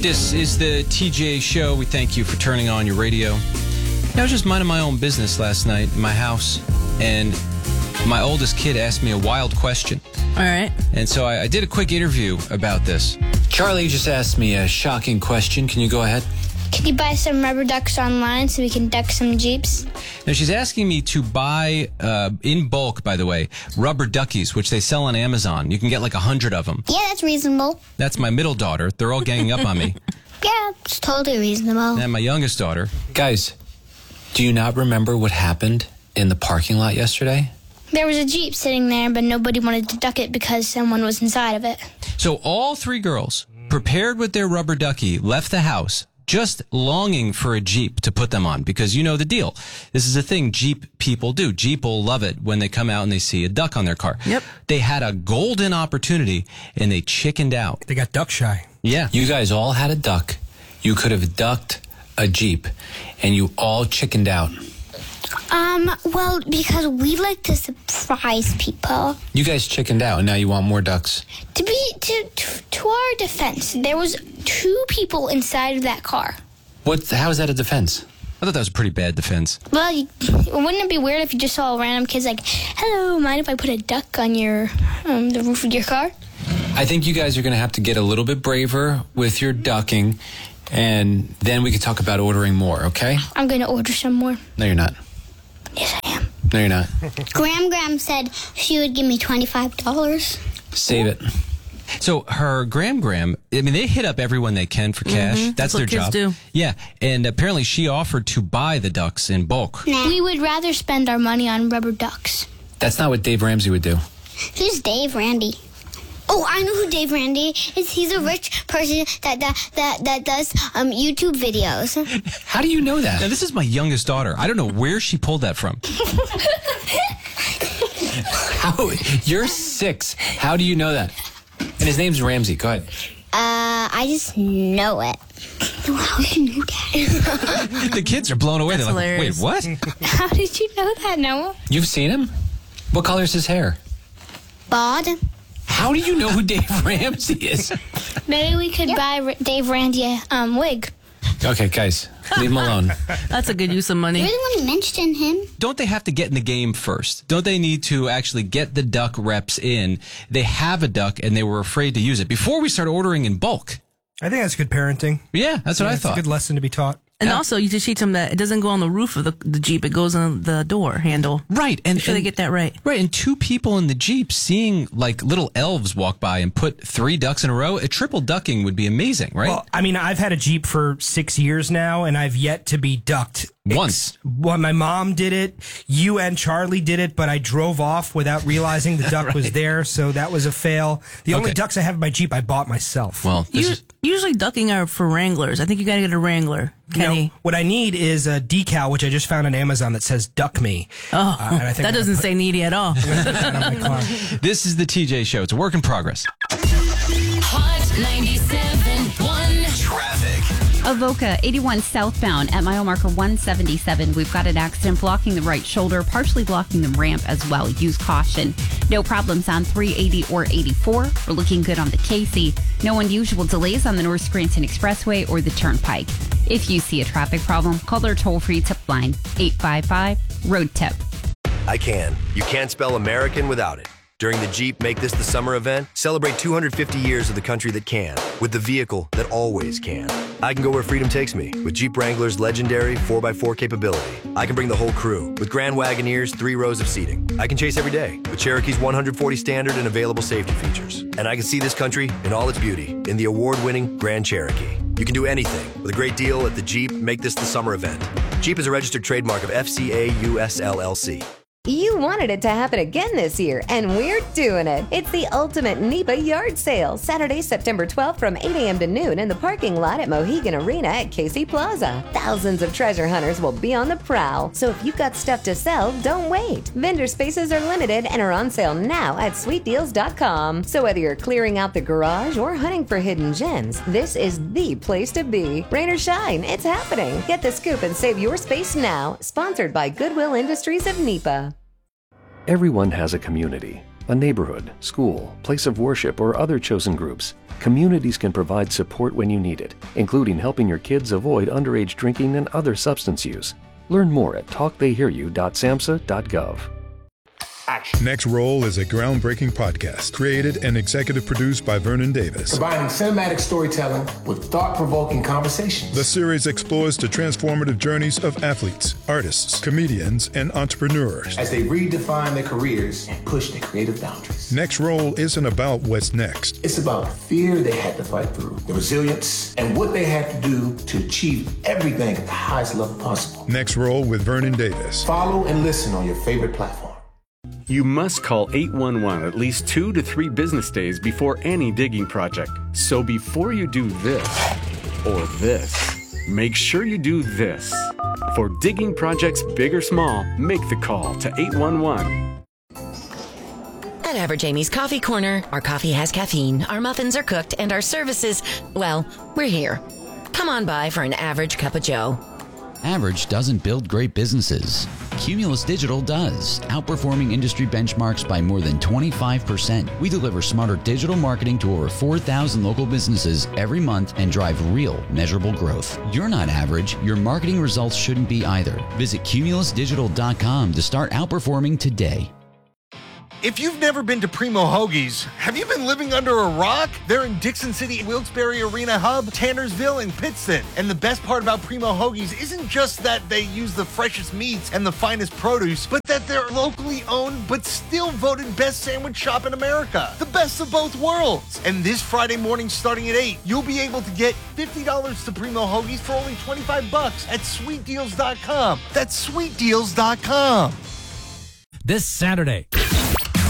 This is the TJ Show. We thank you for turning on your radio. I was just minding my own business last night in my house, and my oldest kid asked me a wild question. All right. And so I did a quick interview about this. Charlie just asked me a shocking question. Can you go ahead? Can you buy some rubber ducks online so we can duck some Jeeps? Now, she's asking me to buy, in bulk, by the way, rubber duckies, which they sell on Amazon. You can get like 100 of them. Yeah, that's reasonable. That's my middle daughter. They're all ganging up on me. Yeah, it's totally reasonable. And my youngest daughter. Guys, do you not remember what happened in the parking lot yesterday? There was a Jeep sitting there, but nobody wanted to duck it because someone was inside of it. So all three girls, prepared with their rubber ducky, left the house, just longing for a Jeep to put them on, because you know the deal. This is a thing Jeep people do. Jeep will love it when they come out and they see a duck on their car. Yep. They had a golden opportunity, and they chickened out. They got duck shy. Yeah. You guys all had a duck. You could have ducked a Jeep, and you all chickened out. Well, because we like to surprise people. You guys chickened out, and now you want more ducks. To our defense, there was 2 people inside of that car. How is that a defense? I thought that was a pretty bad defense. Well, wouldn't it be weird if you just saw random kids like, hello, mind if I put a duck on your the roof of your car? I think you guys are going to have to get a little bit braver with your ducking, and then we can talk about ordering more, okay? I'm going to order some more. No, you're not. Yes, I am. No, you're not. Gram said she would give me $25. Save it. So her Gram, I mean, they hit up everyone they can for cash. Mm-hmm. That's their what kids job. do. Yeah, and apparently she offered to buy the ducks in bulk. Nah. We would rather spend our money on rubber ducks. That's not what Dave Ramsey would do. Who's Dave Randy? Oh, I know who Dave Randy is. He's a rich person that does YouTube videos. How do you know that? Now, this is my youngest daughter. I don't know where she pulled that from. You're 6. How do you know that? And his name's Ramsey. Go ahead. I just know it. How did you know that? The kids are blown away. That's They're like, hilarious. wait, what? How did you know that, Noah? You've seen him? What color is his hair? Bod. How do you know who Dave Ramsey is? Maybe we could buy Dave Randy a wig. Okay, guys, leave him alone. That's a good use of money. You're the one who mentioned him. Don't they have to get in the game first? Don't they need to actually get the duck reps in? They have a duck and they were afraid to use it before we start ordering in bulk. I think that's good parenting. Yeah, that's what I It's thought. a good lesson to be taught. And also, you just teach them that it doesn't go on the roof of the Jeep. It goes on the door handle. Right. And Make sure they get that right. Right. And 2 people in the Jeep seeing like little elves walk by and put 3 ducks in a row. A triple ducking would be amazing, right? Well, I mean, I've had a Jeep for 6 years now, and I've yet to be ducked. Once. Well, my mom did it. You and Charlie did it, but I drove off without realizing the duck was there, so that was a fail. The only ducks I have in my Jeep, I bought myself. Well, Usually ducking are for Wranglers. I think you got to get a Wrangler, Kenny. No, what I need is a decal, which I just found on Amazon that says "Duck Me." Oh, and I think that doesn't say needy at all. that on my car. this is the TJ Show. It's a work in progress. Hot 97.1 Traffic. Avoca 81 southbound at mile marker 177. We've got an accident blocking the right shoulder, partially blocking the ramp as well. Use caution. No problems on 380 or 84. We're looking good on the Casey. No unusual delays on the North Scranton Expressway or the Turnpike. If you see a traffic problem, call their toll-free tip line, 855-ROAD-TIP. I can. You can't spell American without it. During the Jeep Make This the Summer event, celebrate 250 years of the country that can, with the vehicle that always can. I can go where freedom takes me, with Jeep Wrangler's legendary 4x4 capability. I can bring the whole crew, with Grand Wagoneer's 3 rows of seating. I can chase every day, with Cherokee's 140 standard and available safety features. And I can see this country in all its beauty, in the award-winning Grand Cherokee. You can do anything, with a great deal at the Jeep Make This the Summer event. Jeep is a registered trademark of FCA US LLC. You wanted it to happen again this year, and we're doing it. It's the ultimate NEPA yard sale, Saturday, September 12th from 8 a.m. to noon in the parking lot at Mohegan Arena at Casey Plaza. Thousands of treasure hunters will be on the prowl, so if you've got stuff to sell, don't wait. Vendor spaces are limited and are on sale now at sweetdeals.com. So whether you're clearing out the garage or hunting for hidden gems, this is the place to be. Rain or shine, it's happening. Get the scoop and save your space now. Sponsored by Goodwill Industries of NEPA. Everyone has a community, a neighborhood, school, place of worship, or other chosen groups. communities can provide support when you need it, including helping your kids avoid underage drinking and other substance use. Learn more at talktheyhearyou.samhsa.gov. Next Roll is a groundbreaking podcast created and executive produced by Vernon Davis. Combining cinematic storytelling with thought-provoking conversations. The series explores the transformative journeys of athletes, artists, comedians, and entrepreneurs as they redefine their careers and push their creative boundaries. Next Roll isn't about what's next. It's about the fear they had to fight through, the resilience, and what they had to do to achieve everything at the highest level possible. Next Roll with Vernon Davis. Follow and listen on your favorite platform. You must call 811 at least 2 to 3 business days before any digging project. So before you do this or this, make sure you do this. For digging projects big or small, make the call to 811. At Average Amy's Coffee Corner, our coffee has caffeine, our muffins are cooked, and our services, well, we're here. Come on by for an average cup of joe. Average doesn't build great businesses. Cumulus Digital does, outperforming industry benchmarks by more than 25%. We deliver smarter digital marketing to over 4,000 local businesses every month and drive real, measurable growth. You're not average. Your marketing results shouldn't be either. Visit cumulusdigital.com to start outperforming today. If you've never been to Primo Hoagies, have you been living under a rock? They're in Dixon City, Wilkes-Barre Arena Hub, Tannersville, and Pittston. And the best part about Primo Hoagies isn't just that they use the freshest meats and the finest produce, but that they're locally owned but still voted best sandwich shop in America. The best of both worlds. And this Friday morning starting at 8, you'll be able to get $50 to Primo Hoagies for only $25 at sweetdeals.com. That's sweetdeals.com. This Saturday,